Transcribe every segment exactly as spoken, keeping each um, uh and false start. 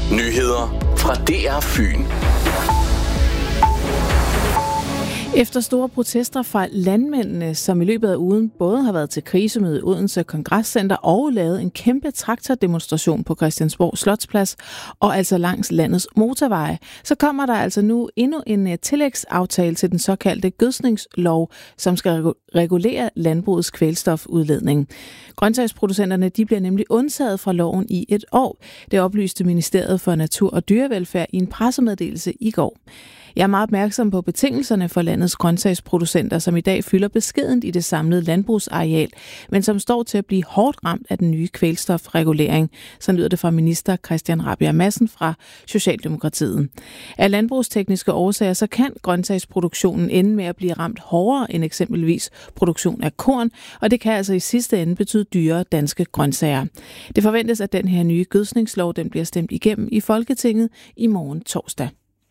Nyheder fra D R Fyn. Efter store protester fra landmændene, som i løbet af ugen både har været til krisemøde i Odense Kongresscenter og lavet en kæmpe traktordemonstration på Christiansborg Slotsplads og altså langs landets motorveje, så kommer der altså nu endnu en tillægsaftale til den såkaldte gødskningslov, som skal regulere landbrugets kvælstofudledning. Grøntsagsproducenterne de bliver nemlig undtaget fra loven i et år. Det oplyste Ministeriet for Natur og Dyrevelfærd i en pressemeddelelse i går. Jeg er meget opmærksom på betingelserne for landets grøntsagsproducenter, som i dag fylder beskedent i det samlede landbrugsareal, men som står til at blive hårdt ramt af den nye kvælstofregulering. Så lyder det fra minister Christian Rabjerg Madsen fra Socialdemokratiet. Af landbrugstekniske årsager, så kan grøntsagsproduktionen ende med at blive ramt hårdere end eksempelvis produktion af korn, og det kan altså i sidste ende betyde dyrere danske grøntsager. Det forventes, at den her nye gødskningslov den bliver stemt igennem i Folketinget i morgen torsdag.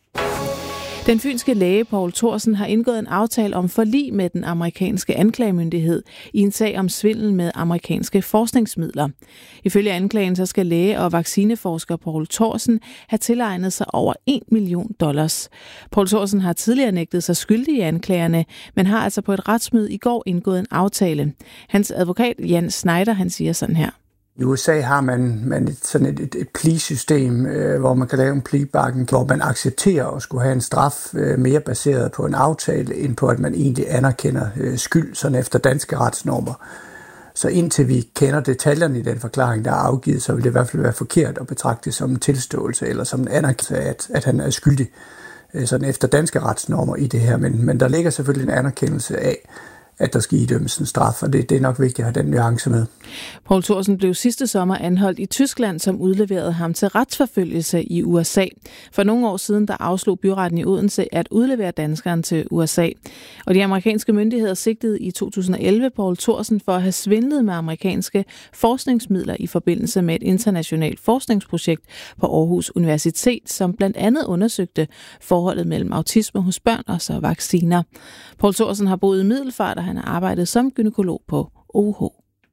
Den fynske læge Poul Thorsen har indgået en aftale om forlig med den amerikanske anklagemyndighed i en sag om svindel med amerikanske forskningsmidler. Ifølge anklagen så skal læge og vaccineforsker Poul Thorsen have tilegnet sig over en million dollars. Poul Thorsen har tidligere nægtet sig skyldig i anklagerne, men har altså på et retsmøde i går indgået en aftale. Hans advokat Jan Schneider han siger sådan her. I U S A har man, man et, sådan et, et, et plea-system, øh, hvor man kan lave en plea-bargain, hvor man accepterer at skulle have en straf øh, mere baseret på en aftale, end på at man egentlig anerkender øh, skyld, sådan efter danske retsnormer. Så indtil vi kender detaljerne i den forklaring, der er afgivet, så vil det i hvert fald være forkert at betragte det som en tilståelse eller som en anerkendelse af, at, at han er skyldig, øh, sådan efter danske retsnormer i det her. Men, men der ligger selvfølgelig en anerkendelse af, at der skal idømmes en straf, og det, det er nok vigtigt at have den nuance med. Poul Thorsen blev sidste sommer anholdt i Tyskland, som udleverede ham til retsforfølgelse i U S A. For nogle år siden, der afslog byretten i Odense at udlevere danskeren til U S A. Og de amerikanske myndigheder sigtede i to tusind og elleve Poul Thorsen for at have svindlet med amerikanske forskningsmidler i forbindelse med et internationalt forskningsprojekt på Aarhus Universitet, som blandt andet undersøgte forholdet mellem autisme hos børn og så vacciner. Poul Thorsen har boet i Middelfart, og han har arbejdet som gynækolog på O H.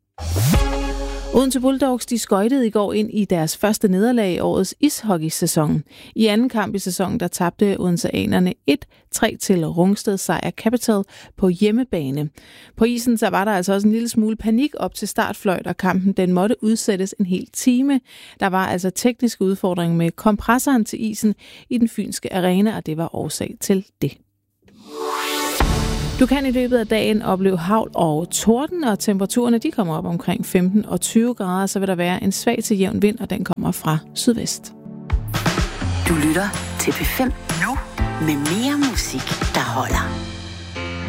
Odense Bulldogs de skøjtede i går ind i deres første nederlag i årets ishockeysæson. I anden kamp i sæsonen der tabte odenseanerne et tre til Rungsted Sejr Capital på hjemmebane. På isen så var der altså også en lille smule panik op til startfløjt, og kampen den måtte udsættes en hel time. Der var altså tekniske udfordringer med kompressoren til isen i den fynske arena, og det var årsag til det. Du kan i løbet af dagen opleve hagl og torden, og temperaturerne de kommer op omkring femten og tyve grader, så vil der være en svag til jævn vind, og den kommer fra sydvest. Du lytter til P fem nu med mere musik, der holder.